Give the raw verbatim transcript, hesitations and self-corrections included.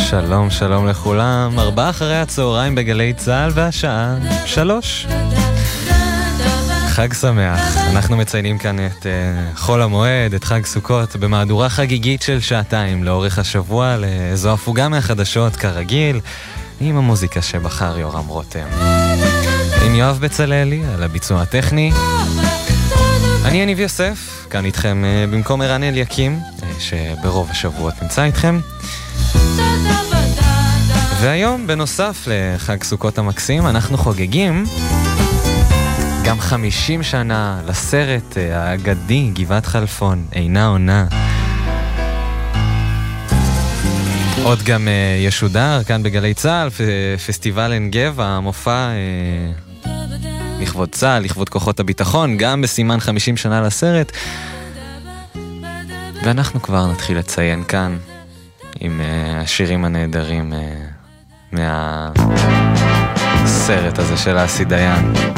שלום, שלום לכולם. ארבעה אחרי הצהריים בגלי צהל והשעה שלוש. חג שמח. אנחנו מציינים כאן את uh, חול המועד, את חג סוכות, במהדורה חגיגית של שעתיים לאורך השבוע, לאיזו הפוגה מהחדשות כרגיל, עם המוזיקה שבחר יורם רותם. עם יואב בצללי על הביצוע הטכני. אני יניב יוסף, כאן איתכם uh, במקום ערן אליקים, uh, שברוב השבועות נמצא איתכם. והיום, בנוסף לחג סוכות המקסים, אנחנו חוגגים גם חמישים שנה לסרט האגדי גבעת חלפון, אינה עונה. עוד גם uh, ישודר כאן בגלי צהל, פסטיבל עין גבע, המופע uh, לכבוד צהל, לכבוד כוחות הביטחון, גם בסימן חמישים שנה לסרט. ואנחנו כבר נתחיל לציין כאן עם uh, השירים הנהדרים uh, מהסרט הזה של אסי דיין.